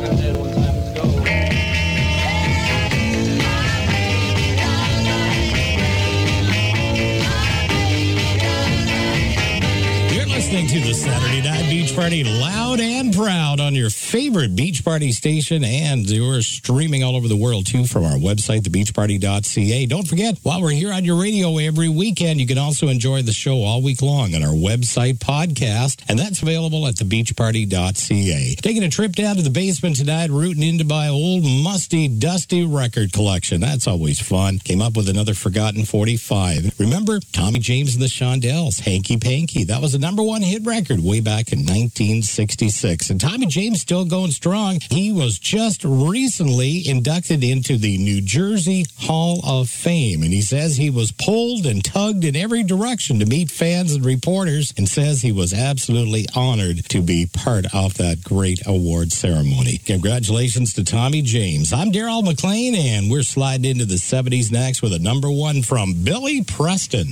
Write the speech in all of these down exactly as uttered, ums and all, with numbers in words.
like I said one time, let's go. Listening to the Saturday Night Beach Party loud and proud on your favorite Beach Party station, and you're streaming all over the world too from our website, the beach party dot c a. Don't forget, while we're here on your radio every weekend, you can also enjoy the show all week long on our website podcast, and that's available at the beach party dot c a. Taking a trip down to the basement tonight, rooting into my old musty, dusty record collection. That's always fun. Came up with another forgotten forty-five. Remember Tommy James and the Shondells, Hanky Panky. That was a number one hit record way back in nineteen sixty-six. And Tommy James still going strong. He was just recently inducted into the New Jersey Hall of Fame. And he says he was pulled and tugged in every direction to meet fans and reporters, and says he was absolutely honored to be part of that great award ceremony. Congratulations to Tommy James. I'm Daryl McLean, and we're sliding into the seventies next with a number one from Billy Preston.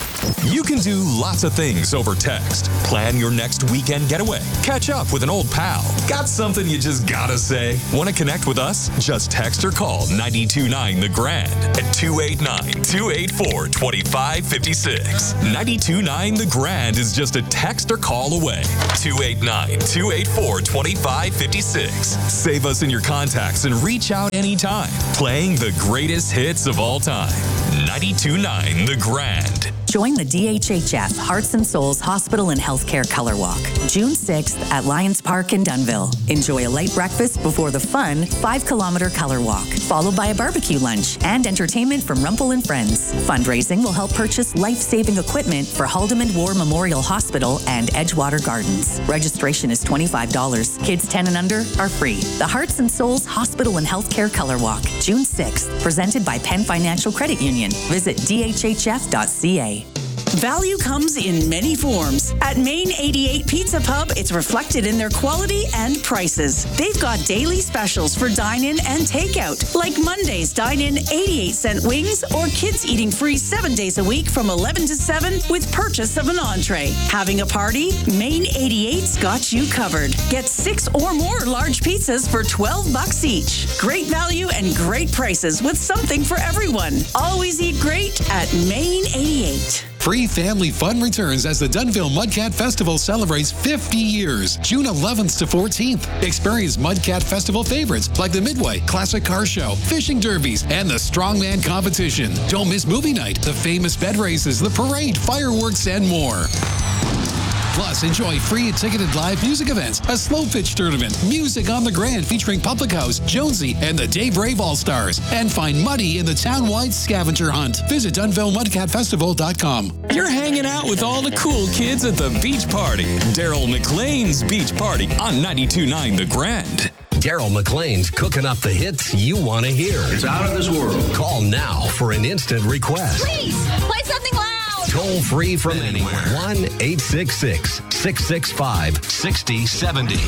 You can do lots of things over text. Plan your next weekend getaway. Catch up with an old pal. Got something you just gotta say? Want to connect with us? Just text or call nine two nine The Grand at two eight nine, two eight four, two five five six. nine two nine The Grand is just a text or call away. two eight nine, two eight four, two five five six. Save us in your contacts and reach out anytime. Playing the greatest hits of all time. nine two nine The Grand. Join the D H H F Hearts and Souls Hospital and Healthcare Color Walk, June sixth at Lions Park in Dunnville. Enjoy a light breakfast before the fun five-kilometer color walk, followed by a barbecue lunch and entertainment from Rumpel and Friends. Fundraising will help purchase life-saving equipment for Haldimand War Memorial Hospital and Edgewater Gardens. Registration is twenty-five dollars. Kids ten and under are free. The Hearts and Souls Hospital and Healthcare Color Walk, June sixth, presented by Penn Financial Credit Union. Visit d h h f dot c a. Value comes in many forms. At Main eighty-eight Pizza Pub, it's reflected in their quality and prices. They've got daily specials for dine-in and takeout, like Monday's dine-in eighty-eight cent wings, or kids eating free seven days a week from eleven to seven with purchase of an entree. Having a party? Main eighty-eight's got you covered. Get six or more large pizzas for twelve bucks each. Great value and great prices with something for everyone. Always eat great at Main eighty-eight. Free family fun returns as the Dunnville Mudcat Festival celebrates fifty years, June eleventh to fourteenth. Experience Mudcat Festival favorites like the Midway Classic Car Show, Fishing Derbies, and the Strongman Competition. Don't miss movie night, the famous bed races, the parade, fireworks, and more. Plus, enjoy free ticketed live music events, a slow pitch tournament, music on the Grand featuring Public House, Jonesy, and the Dave Rave All-Stars. And find Muddy in the town-wide scavenger hunt. Visit Dunnville Mudcat Festival dot com. You're hanging out with all the cool kids at the beach party. Daryl McLean's Beach Party on ninety-two point nine The Grand. Daryl McLean's cooking up the hits you want to hear. It's out of this world. Call now for an instant request. Please, play something loud. Toll free from anywhere. one eight six six, six six five, six zero seven zero.